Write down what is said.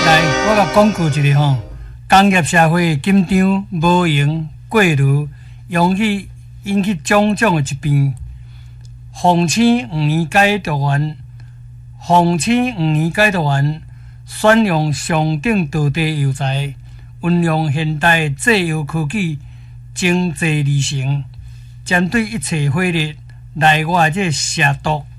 我甲广告一个吼，工业社会紧张无闲过炉，引起种种的疾病。防青5年解毒丸，选用上等道地药材，运用现代制药科技，精制而成，针对一切火力内外这蛇毒。